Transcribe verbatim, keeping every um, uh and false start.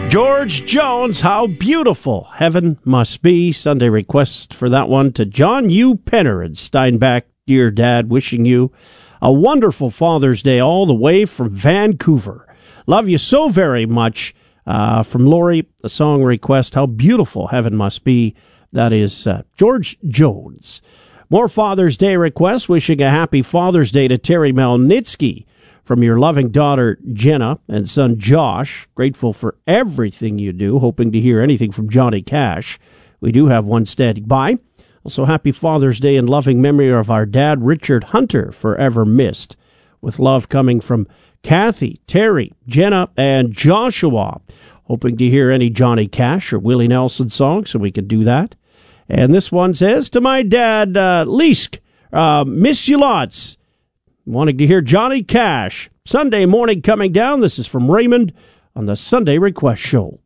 George Jones, How Beautiful Heaven Must Be. Sunday request for that one to John U. Penner in Steinbach. Dear Dad, wishing you a wonderful Father's Day all the way from Vancouver. Love you so very much. Uh, from Lori, a song request, How Beautiful Heaven Must Be. That is uh, George Jones. More Father's Day requests, wishing a happy Father's Day to Terry Melnitsky from your loving daughter Jenna and son Josh. Grateful for everything you do. Hoping to hear anything from Johnny Cash. We do have one standing by. Also, happy Father's Day in loving memory of our dad, Richard Hunter, forever missed. With love coming from Kathy, Terry, Jenna, and Joshua. Hoping to hear any Johnny Cash or Willie Nelson songs, so we can do that. And this one says, to my dad, uh, Leesk, uh, miss you lots. Wanting to hear Johnny Cash. Sunday morning coming down. This is from Raymond on the Sunday Request Show.